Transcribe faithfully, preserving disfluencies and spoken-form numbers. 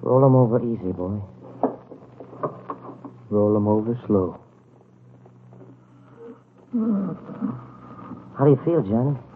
Roll him over easy, boy. Roll him over slow. How do you feel, Johnny?